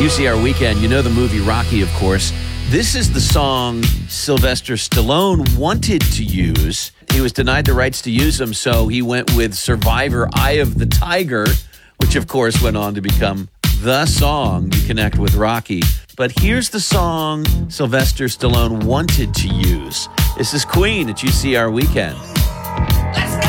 UCR Weekend, you know the movie Rocky, of course. This is the song Sylvester Stallone wanted to use. He was denied the rights to use them, so he went with Survivor, Eye of the Tiger, which of course went on to become the song you connect with Rocky. But here's the song Sylvester Stallone wanted to use. This is Queen at UCR Weekend. Let's go!